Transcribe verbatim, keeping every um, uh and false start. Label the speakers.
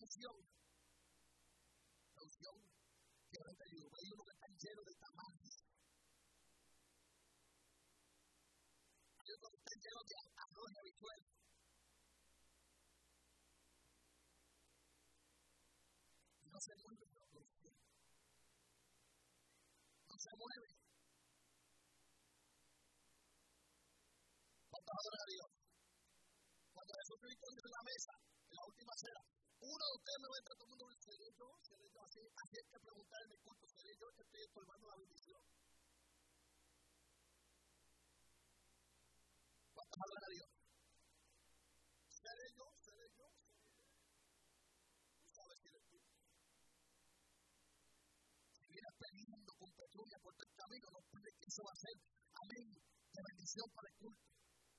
Speaker 1: unción. La unción que ahora te ayuda. Hay uno que está lleno de tamales. Hay otro que está lleno de arroz y habichuelas. No se mueve la unción. No se mueve. Vamos a adorar a Dios. Cuando Jesús Cristo dice en la mesa, en la última cena, uno de ustedes me va a entrar, todo el mundo me dice, ¿seré yo? ¿Seré yo? Así, así hay que preguntar en el culto, ¿seré yo que estoy estorbando la bendición? Vamos a adorar a Dios. ¿Seré yo? ¿Seré yo? ¿Seré yo? Tú sabes si eres tú. Si vienes peleando con petróleo por tu camino, no puedes que eso va a ser, amén, de bendición para el culto.